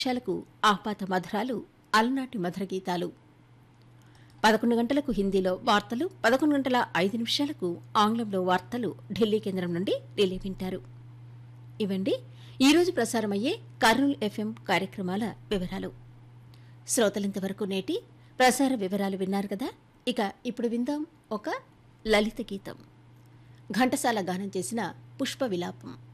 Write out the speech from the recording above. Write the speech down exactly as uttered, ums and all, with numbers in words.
నిమిషాలకు ఆపాత మధురాలు అలనాటి మధుర గీతాలు. పదకొండు గంటలకు హిందీలో వార్తలు, పదకొండు గంటల ఐదు నిమిషాలకు ఆంగ్లంలో వార్తలు ఢిల్లీ కేంద్రం నుండి రిలే వింటారు. ఇవండి ఈరోజు ప్రసారమయ్యే కర్నూలు ఎఫ్ఎం కార్యక్రమాల వివరాలు. శ్రోతలింతవరకు నేటి ప్రసార వివరాలు విన్నారు కదా. ఇక ఇప్పుడు విందాం ఒక లలిత గీతం. ఘంటసాల గానం చేసిన పుష్ప విలాపం.